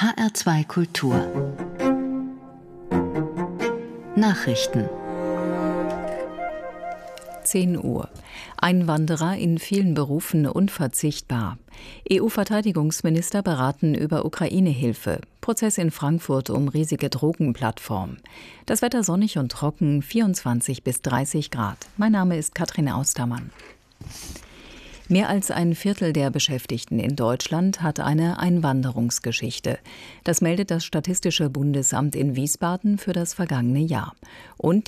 HR2 Kultur Nachrichten 10 Uhr. Einwanderer in vielen Berufen unverzichtbar. EU-Verteidigungsminister beraten über Ukraine-Hilfe. Prozess in Frankfurt um riesige Drogenplattform. Das Wetter sonnig und trocken, 24 bis 30 Grad. Mein Name ist Katrin Austermann. Mehr als ein Viertel der Beschäftigten in Deutschland hat eine Einwanderungsgeschichte. Das meldet das Statistische Bundesamt in Wiesbaden für das vergangene Jahr. Und